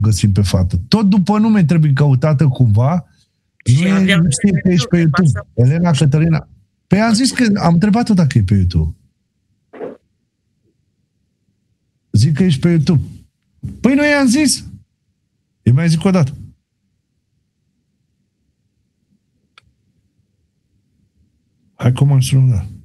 găsim pe fată. Tot după nume trebuie căutată cumva. Nu știe că ești pe YouTube. Elena Cătălina. Păi am zis că am întrebat-o dacă e pe YouTube. Zic că ești pe YouTube. Păi nu i-am zis. Îi mai zic o dată. Hai cum am sunat.